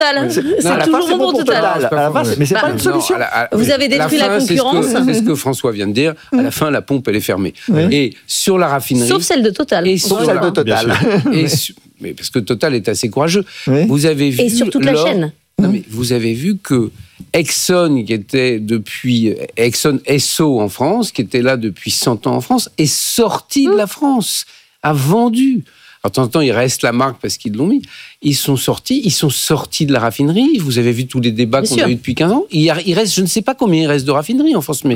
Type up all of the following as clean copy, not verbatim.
C'est toujours bon pour Total. Mais c'est pas une solution. Vous avez détruit la concurrence. C'est ce que François vient de dire. À la fin, la pompe, elle est fermée. Et sur la raffinerie... Sauf celle de Total. Sauf celle de Total. Mais parce que Total est assez courageux. Vous avez vu... Et sur toute la chaîne. Non, mais vous avez vu que Exxon, qui était depuis Exxon Esso en France, qui était là depuis 100 ans en France, est sorti de la France, a vendu. Alors, de temps en temps, il reste la marque parce qu'ils l'ont mis. Ils sont sortis de la raffinerie. Vous avez vu tous les débats qu'on a eu depuis 15 ans. Il reste, je ne sais pas combien il reste de raffineries en France, mais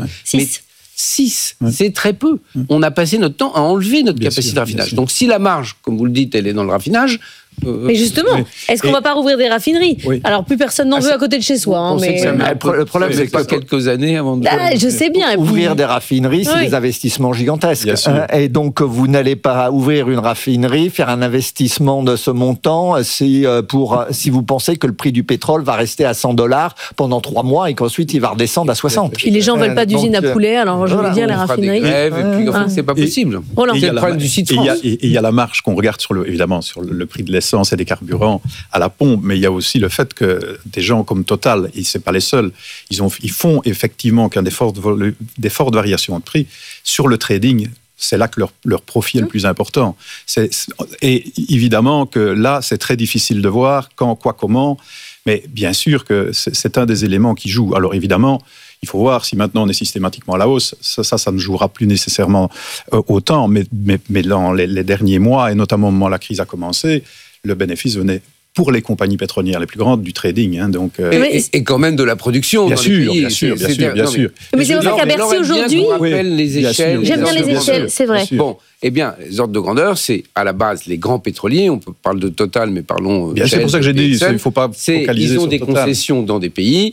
6. C'est très peu. On a passé notre temps à enlever notre capacité de raffinage. Donc, si la marge, comme vous le dites, elle est dans le raffinage... Mais justement, est-ce qu'on ne va pas rouvrir des raffineries ? Alors, plus personne n'en veut à côté de chez soi. Le problème, c'est pas quelques années avant de... je sais bien. Ouvrir des raffineries, c'est des investissements gigantesques. Et donc, vous n'allez pas ouvrir une raffinerie, faire un investissement de ce montant si vous pensez que le prix du pétrole va rester à $100 pendant 3 mois et qu'ensuite il va redescendre à 60. Puis les gens ne veulent pas d'usine à poulet, alors je veux dire, les raffineries... Et puis, en fait, c'est pas possible. C'est le problème du site France. Et il y a la marge qu'on regarde, évidemment, sur le prix de l'essence et des carburants à la pompe, mais il y a aussi le fait que des gens comme Total, et c'est pas les seuls, ils font effectivement des fortes variations de prix sur le trading. C'est là que leur profit est le plus important. Et évidemment que là, c'est très difficile de voir quand, quoi, comment, mais bien sûr que c'est un des éléments qui joue. Alors évidemment, il faut voir si maintenant on est systématiquement à la hausse. Ça ne jouera plus nécessairement autant, mais dans les derniers mois, et notamment au moment où la crise a commencé, le bénéfice venait pour les compagnies pétrolières les plus grandes du trading. Donc, et quand même de la bien sûr. Mais c'est pour ça qu'à Bercy aujourd'hui... J'aime bien les échelles, c'est vrai. Bon, eh bien, les ordres de grandeur, c'est à la base les grands pétroliers. On parle de Total, mais parlons... c'est pour ça que j'ai dit, il ne faut pas focaliser sur Total. Ils ont des concessions dans des pays...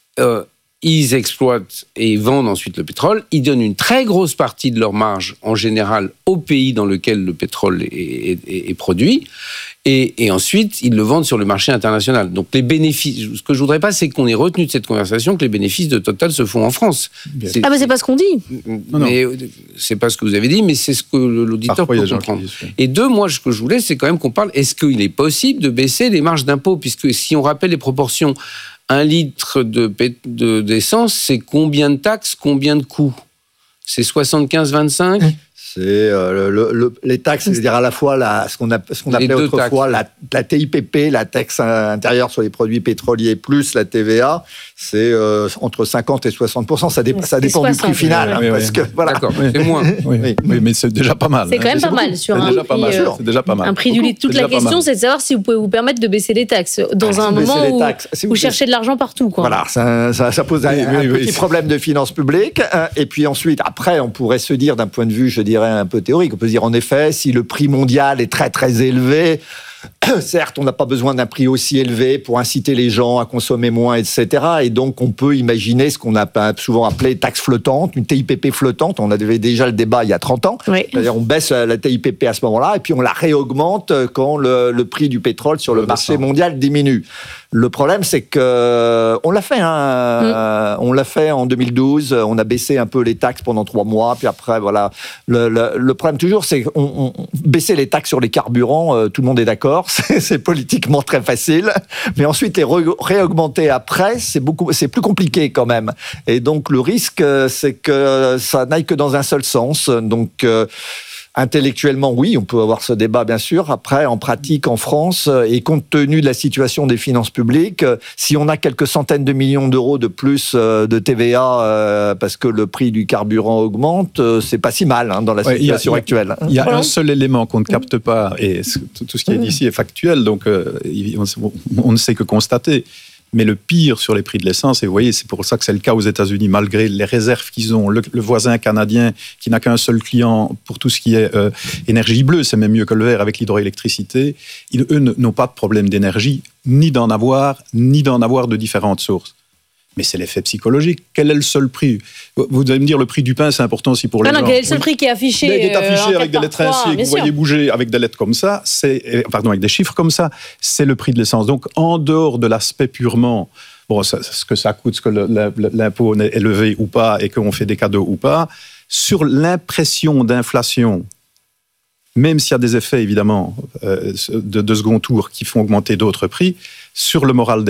ils exploitent et vendent ensuite le pétrole. Ils donnent une très grosse partie de leur marge, en général, au pays dans lequel le pétrole est produit. Et ensuite, ils le vendent sur le marché international. Donc, les bénéfices... Ce que je ne voudrais pas, c'est qu'on ait retenu de cette conversation que les bénéfices de Total se font en France. Mais c'est pas ce qu'on dit. Mais c'est pas ce que vous avez dit, mais c'est ce que l'auditeur peut comprendre. Et moi, ce que je voulais, c'est quand même qu'on parle... Est-ce qu'il est possible de baisser les marges d'impôt ? Puisque si on rappelle les proportions... 1 litre d'essence, c'est combien de taxes, combien de coûts ? C'est 75-25 ? C'est les taxes, c'est-à-dire à la fois ce qu'on appelait autrefois la TIPP, la taxe intérieure sur les produits pétroliers, plus la TVA, c'est entre 50 et 60%. Ça dépend du prix final. Voilà. D'accord, c'est moins. Mais c'est déjà pas mal. C'est quand même pas mal sur un prix. C'est déjà pas mal. Un prix du litre. Toute la question, c'est de savoir si vous pouvez vous permettre de baisser les taxes dans un moment où vous cherchez de l'argent partout. Voilà, ça pose un petit problème de finances publiques. Et puis ensuite, après, on pourrait se dire, d'un point de vue, je dirais, un peu théorique, on peut se dire, en effet, si le prix mondial est très, très élevé, certes, on n'a pas besoin d'un prix aussi élevé pour inciter les gens à consommer moins, etc. Et donc, on peut imaginer ce qu'on a souvent appelé taxe flottante, une TIPP flottante. On avait déjà le débat il y a 30 ans. Oui. C'est-à-dire, on baisse la TIPP à ce moment-là et puis on la réaugmente quand le prix du pétrole sur le marché mondial diminue. Le problème, c'est que on l'a fait. On l'a fait en 2012. On a baissé un peu les taxes pendant 3 mois. Puis après, voilà. Le problème toujours, c'est qu'on baisser les taxes sur les carburants. Tout le monde est d'accord. C'est politiquement très facile. Mais ensuite, les réaugmenter après, c'est plus compliqué quand même. Et donc, le risque, c'est que ça n'aille que dans un seul sens. Donc, intellectuellement, oui, on peut avoir ce débat, bien sûr. Après, en pratique, en France, et compte tenu de la situation des finances publiques, si on a quelques centaines de millions d'euros de plus de TVA parce que le prix du carburant augmente, c'est pas si mal dans la situation actuelle. Il y a un seul élément qu'on ne capte pas, et tout ce qui est dit ici est factuel, donc on ne sait que constater. Mais le pire sur les prix de l'essence, et vous voyez, c'est pour ça que c'est le cas aux États-Unis, malgré les réserves qu'ils ont, le voisin canadien qui n'a qu'un seul client pour tout ce qui est énergie bleue, c'est même mieux que le vert avec l'hydroélectricité, eux n'ont pas de problème d'énergie, ni d'en avoir de différentes sources. Mais c'est l'effet psychologique. Quel est le seul prix ? Vous allez me dire, le prix du pain, c'est important aussi pour les gens. Quel est le seul prix qui est affiché ? Qui est affiché avec des lettres ainsi, que vous voyez bouger avec des lettres comme ça, avec des chiffres comme ça, c'est le prix de l'essence. Donc, en dehors de l'aspect purement, ce que ça coûte, ce que l'impôt est élevé ou pas, et qu'on fait des cadeaux ou pas, sur l'impression d'inflation, même s'il y a des effets, évidemment, de second tour qui font augmenter d'autres prix, sur le moral des